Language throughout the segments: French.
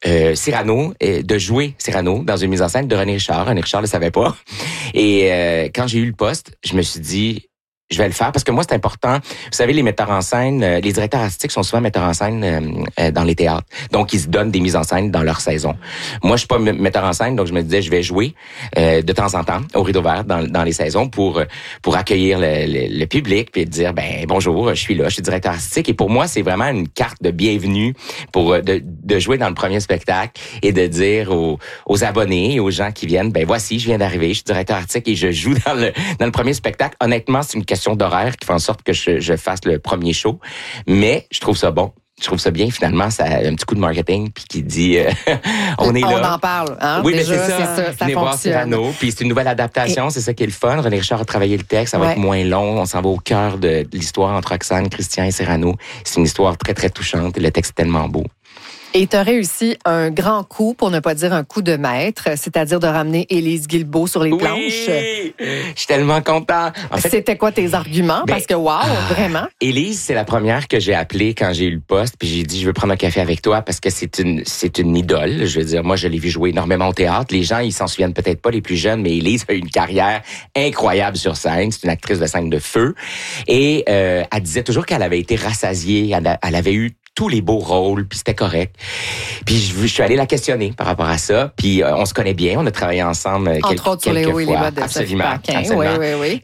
Cyrano, de jouer Cyrano dans une mise en scène de René Richard. René Richard le savait pas. Et quand j'ai eu le poste, je me suis dit, je vais le faire parce que moi, c'est important. Vous savez, les metteurs en scène, les directeurs artistiques sont souvent metteurs en scène dans les théâtres. Donc, ils se donnent des mises en scène dans leur saison. Moi, je suis pas metteur en scène, donc je me disais, je vais jouer de temps en temps au Rideau Vert dans les saisons pour accueillir le public puis dire, ben bonjour, je suis là, je suis directeur artistique. Et pour moi, c'est vraiment une carte de bienvenue pour de jouer dans le premier spectacle et de dire aux abonnés et aux gens qui viennent, ben voici, je viens d'arriver, je suis directeur artistique et je joue dans le premier spectacle. Honnêtement, c'est une question d'horaire qui fait en sorte que je fasse le premier show. Mais je trouve ça bon. Je trouve ça bien, finalement, ça a un petit coup de marketing puis qui dit on est là. On en parle, hein? Oui, déjà, mais c'est ça. Venez voir Cyrano. Puis c'est une nouvelle adaptation, c'est ça qui est le fun. René Richard a travaillé le texte, ça va être moins long. On s'en va au cœur de l'histoire entre Roxane, Christian et Cyrano. C'est une histoire très, très touchante et le texte est tellement beau. Et tu as réussi un grand coup, pour ne pas dire un coup de maître, c'est-à-dire de ramener Élise Guilbeault sur les planches. Oui! Je suis tellement content. En fait, c'était quoi tes arguments? Parce que, vraiment. Élise, c'est la première que j'ai appelée quand j'ai eu le poste, puis j'ai dit, je veux prendre un café avec toi parce que c'est une idole. Je veux dire, moi, je l'ai vu jouer énormément au théâtre. Les gens, ils s'en souviennent peut-être pas, les plus jeunes, mais Élise a eu une carrière incroyable sur scène. C'est une actrice de scène de feu. Et elle disait toujours qu'elle avait été rassasiée. Elle avait eu tous les beaux rôles, puis c'était correct. Puis je suis allé la questionner par rapport à ça, puis on se connaît bien, on a travaillé ensemble entre autres sur les hauts et les bas de absolument, Sophie Paquin. absolument. Oui.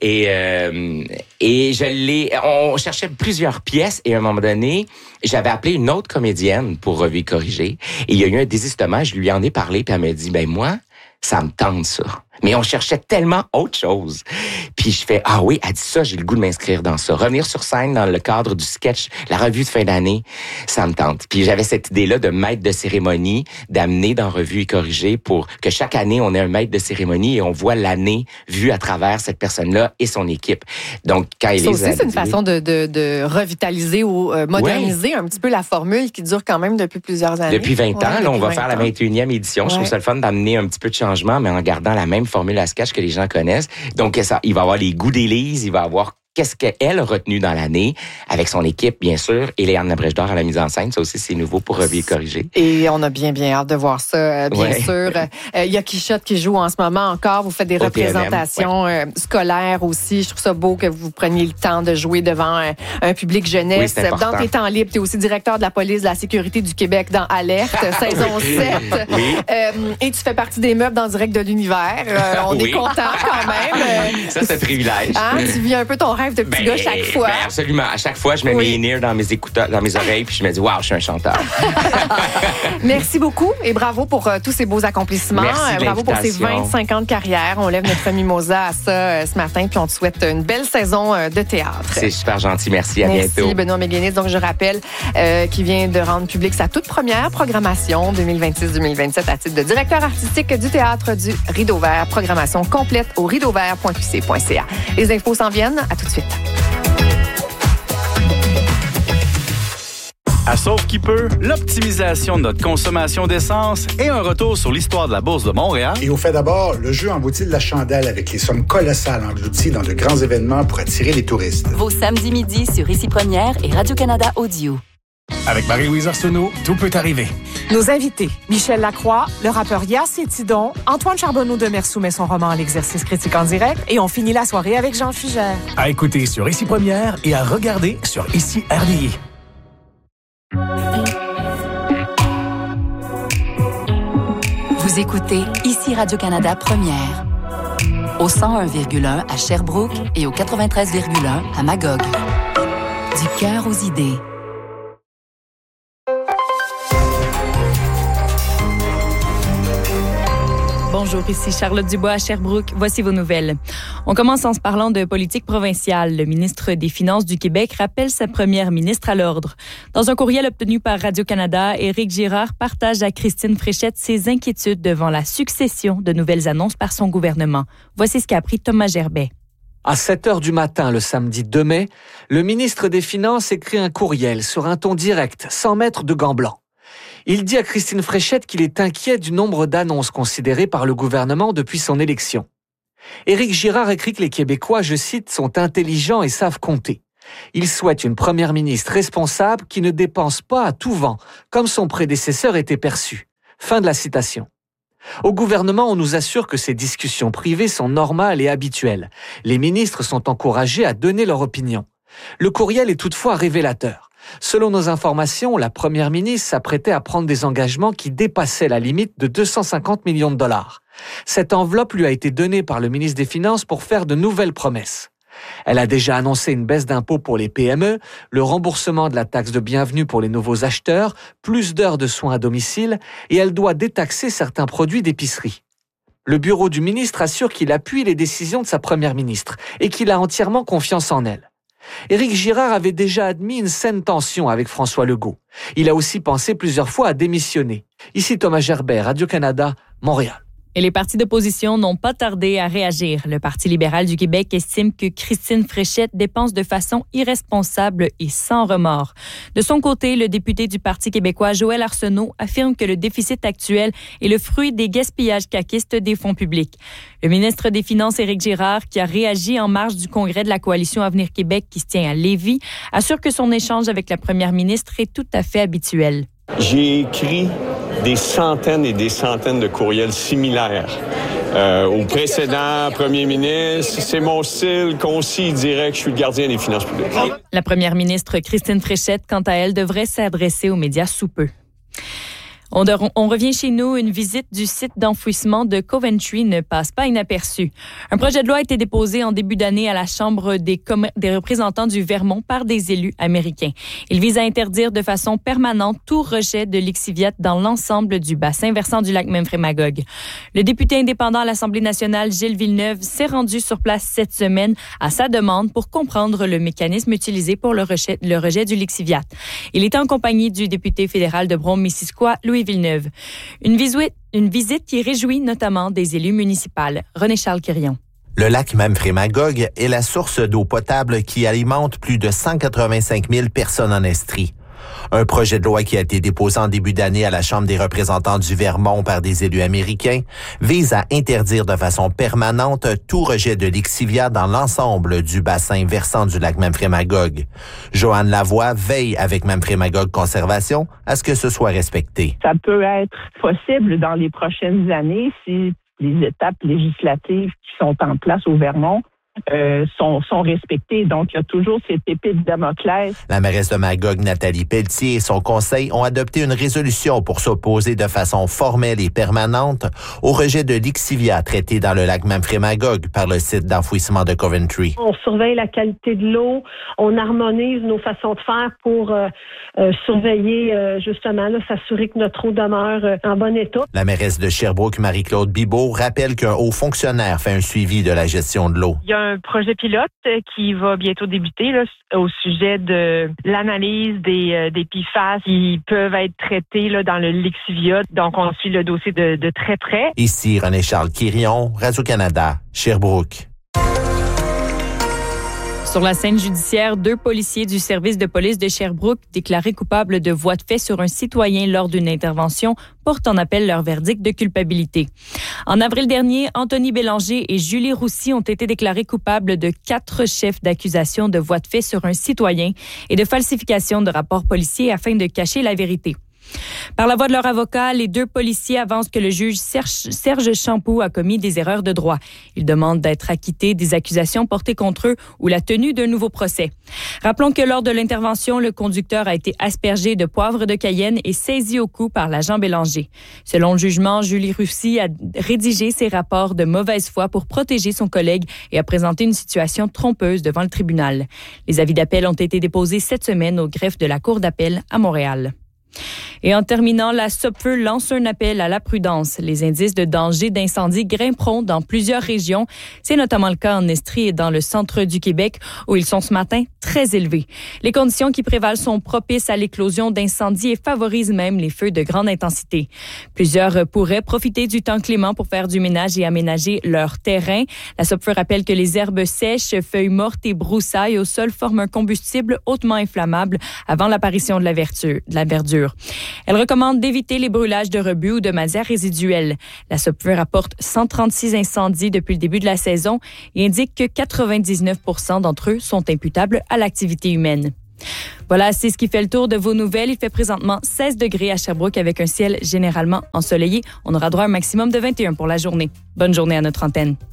Et on cherchait plusieurs pièces et à un moment donné, j'avais appelé une autre comédienne pour Revue et corriger et il y a eu un désistement, je lui en ai parlé puis elle m'a dit ben moi, ça me tente ça. Mais on cherchait tellement autre chose. Puis je fais, ah oui, elle dit ça, j'ai le goût de m'inscrire dans ça. Revenir sur scène dans le cadre du sketch, la revue de fin d'année, ça me tente. Puis j'avais cette idée-là de maître de cérémonie, d'amener dans Revue et corriger pour que chaque année, on ait un maître de cérémonie et on voit l'année vue à travers cette personne-là et son équipe. Donc, quand Élise... Ça aussi, c'est une façon de revitaliser ou moderniser un petit peu la formule qui dure quand même depuis plusieurs années. Depuis 20 ans, là, on va faire la 21e édition. Je trouve ça le fun d'amener un petit peu de changement, mais en gardant la même formule à sketch que les gens connaissent. Donc, il va avoir les goûts d'Élise, il va avoir qu'est-ce qu'elle a retenu dans l'année, avec son équipe, bien sûr, et Léane Labrèche-Dor à la mise en scène. Ça aussi, c'est nouveau pour Revue et corriger. Et on a bien hâte de voir ça, bien sûr. Il y a Quichotte qui joue en ce moment encore. Vous faites des représentations scolaires aussi. Je trouve ça beau que vous preniez le temps de jouer devant un public jeunesse. Oui, dans tes temps libres, tu es aussi directeur de la police de la sécurité du Québec dans Alerte, saison 7. Oui. Et tu fais partie des meubles dans Direct de l'univers. On est content quand même. Ça, c'est un privilège. Hein? Tu vis un peu ton rêve de petit gars chaque fois. Absolument. À chaque fois, je mets mes in-ears dans mes écouteurs, dans mes oreilles, puis je me dis, waouh, je suis un chanteur. Merci beaucoup et bravo pour tous ces beaux accomplissements. Merci bravo pour ces 25 ans de carrière. On lève notre mimosa à ça ce matin, puis on te souhaite une belle saison de théâtre. C'est super gentil. Merci. À bientôt. Merci, Benoît Méguénis. Donc, je rappelle qu'il vient de rendre public sa toute première programmation 2026-2027 à titre de directeur artistique du Théâtre du Rideau Vert. Programmation complète au rideauvert.qc.ca. Les infos s'en viennent. À tout de suite. À Sauve qui peut, l'optimisation de notre consommation d'essence et un retour sur l'histoire de la Bourse de Montréal. Et on fait d'abord le jeu englouti de la chandelle avec les sommes colossales englouties dans de grands événements pour attirer les touristes. Vos samedis midi sur Ici Première et Radio-Canada Audio. Avec Marie-Louise Arsenault, tout peut arriver. Nos invités, Michel Lacroix, le rappeur Yass et Tidon, Antoine Charbonneau de Mer soumet son roman à l'exercice critique en direct et on finit la soirée avec Jean Fugère. À écouter sur Ici Première et à regarder sur Ici RDI. Vous écoutez Ici Radio-Canada Première. Au 101,1 à Sherbrooke et au 93,1 à Magog. Du cœur aux idées. Bonjour, ici Charlotte Dubois à Sherbrooke. Voici vos nouvelles. On commence en se parlant de politique provinciale. Le ministre des Finances du Québec rappelle sa première ministre à l'ordre. Dans un courriel obtenu par Radio-Canada, Éric Girard partage à Christine Fréchette ses inquiétudes devant la succession de nouvelles annonces par son gouvernement. Voici ce qu'a appris Thomas Gerbet. À 7h du matin, le samedi 2 mai, le ministre des Finances écrit un courriel sur un ton direct, sans mettre de gants blancs. Il dit à Christine Fréchette qu'il est inquiet du nombre d'annonces considérées par le gouvernement depuis son élection. Éric Girard écrit que les Québécois, je cite, sont intelligents et savent compter. Il souhaite une première ministre responsable qui ne dépense pas à tout vent, comme son prédécesseur était perçu. Fin de la citation. Au gouvernement, on nous assure que ces discussions privées sont normales et habituelles. Les ministres sont encouragés à donner leur opinion. Le courriel est toutefois révélateur. Selon nos informations, la première ministre s'apprêtait à prendre des engagements qui dépassaient la limite de 250 millions de dollars. Cette enveloppe lui a été donnée par le ministre des Finances pour faire de nouvelles promesses. Elle a déjà annoncé une baisse d'impôts pour les PME, le remboursement de la taxe de bienvenue pour les nouveaux acheteurs, plus d'heures de soins à domicile et elle doit détaxer certains produits d'épicerie. Le bureau du ministre assure qu'il appuie les décisions de sa première ministre et qu'il a entièrement confiance en elle. Éric Girard avait déjà admis une saine tension avec François Legault. Il a aussi pensé plusieurs fois à démissionner. Ici Thomas Gerbert, Radio-Canada, Montréal. Et les partis d'opposition n'ont pas tardé à réagir. Le Parti libéral du Québec estime que Christine Fréchette dépense de façon irresponsable et sans remords. De son côté, le député du Parti québécois, Joël Arsenault, affirme que le déficit actuel est le fruit des gaspillages caquistes des fonds publics. Le ministre des Finances, Éric Girard, qui a réagi en marge du congrès de la Coalition Avenir Québec qui se tient à Lévis, assure que son échange avec la première ministre est tout à fait habituel. J'ai écrit des centaines et des centaines de courriels similaires au précédent premier ministre. C'est mon style, concis, direct. Je suis le gardien des finances publiques. La première ministre Christine Fréchette, quant à elle, devrait s'adresser aux médias sous peu. On revient chez nous. Une visite du site d'enfouissement de Coventry ne passe pas inaperçue. Un projet de loi a été déposé en début d'année à la Chambre des représentants du Vermont par des élus américains. Il vise à interdire de façon permanente tout rejet de lixiviate dans l'ensemble du bassin versant du lac Memphremagog. Le député indépendant à l'Assemblée nationale, Gilles Villeneuve, s'est rendu sur place cette semaine à sa demande pour comprendre le mécanisme utilisé pour le rejet du lixiviate. Il était en compagnie du député fédéral de Brome-Missisquoi, Louis Villeneuve. Une visite qui réjouit notamment des élus municipaux. René-Charles Quirion. Le lac Memphremagog est la source d'eau potable qui alimente plus de 185 000 personnes en Estrie. Un projet de loi qui a été déposé en début d'année à la Chambre des représentants du Vermont par des élus américains vise à interdire de façon permanente tout rejet de lixiviat dans l'ensemble du bassin versant du lac Memphremagog. Joanne Lavoie veille avec Memphremagog Conservation à ce que ce soit respecté. Ça peut être possible dans les prochaines années si les étapes législatives qui sont en place au Vermont sont respectées. Donc, il y a toujours cette épée de Damoclès. La mairesse de Magog, Nathalie Pelletier, et son conseil ont adopté une résolution pour s'opposer de façon formelle et permanente au rejet de lixiviat traité dans le lac Memphremagog par le site d'enfouissement de Coventry. On surveille la qualité de l'eau, on harmonise nos façons de faire pour surveiller, justement, s'assurer que notre eau demeure en bon état. La mairesse de Sherbrooke, Marie-Claude Bibeau, rappelle qu'un haut fonctionnaire fait un suivi de la gestion de l'eau. Il y a un projet pilote qui va bientôt débuter là, au sujet de l'analyse des PFAS qui peuvent être traités là, dans le lixiviat. Donc, on suit le dossier de très près. Ici René-Charles Quirion, Radio-Canada, Sherbrooke. Sur la scène judiciaire, 2 policiers du service de police de Sherbrooke, déclarés coupables de voies de fait sur un citoyen lors d'une intervention, portent en appel leur verdict de culpabilité. En avril dernier, Anthony Bélanger et Julie Roussy ont été déclarés coupables de 4 chefs d'accusation de voies de fait sur un citoyen et de falsification de rapports policiers afin de cacher la vérité. Par la voix de leur avocat, les 2 policiers avancent que le juge Serge Champoux a commis des erreurs de droit. Ils demandent d'être acquittés des accusations portées contre eux ou la tenue d'un nouveau procès. Rappelons que lors de l'intervention, le conducteur a été aspergé de poivre de Cayenne et saisi au cou par l'agent Bélanger. Selon le jugement, Julie Roussy a rédigé ses rapports de mauvaise foi pour protéger son collègue et a présenté une situation trompeuse devant le tribunal. Les avis d'appel ont été déposés cette semaine au greffe de la Cour d'appel à Montréal. Et en terminant, la SOPFEU lance un appel à la prudence. Les indices de danger d'incendie grimperont dans plusieurs régions. C'est notamment le cas en Estrie et dans le centre du Québec, où ils sont ce matin très élevés. Les conditions qui prévalent sont propices à l'éclosion d'incendies et favorisent même les feux de grande intensité. Plusieurs pourraient profiter du temps clément pour faire du ménage et aménager leur terrain. La SOPFEU rappelle que les herbes sèches, feuilles mortes et broussailles au sol forment un combustible hautement inflammable avant l'apparition de la verdure. Elle recommande d'éviter les brûlages de rebut ou de matières résiduelles. La SOPFEU rapporte 136 incendies depuis le début de la saison et indique que 99% d'entre eux sont imputables à l'activité humaine. Voilà, c'est ce qui fait le tour de vos nouvelles. Il fait présentement 16 degrés à Sherbrooke avec un ciel généralement ensoleillé. On aura droit à un maximum de 21 pour la journée. Bonne journée à notre antenne.